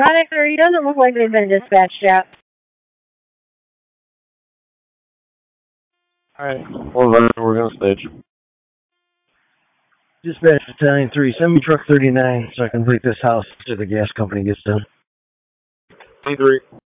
Connector, he doesn't look like they've been dispatched yet. Alright, well then we're gonna stage. Dispatch Battalion 3, send me truck 39 so I can break this house after the gas company gets done. 23.